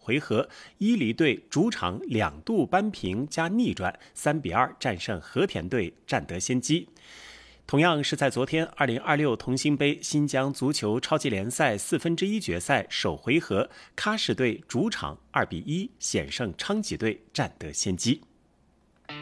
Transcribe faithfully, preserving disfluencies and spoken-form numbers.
回合，伊犁队主场两度扳平加逆转，三比二战胜和田队，占得先机。同样是在昨天，二零二六同心杯新疆足球超级联赛四分之一决赛首回合，喀什队主场二比一险胜昌吉队，占得先机。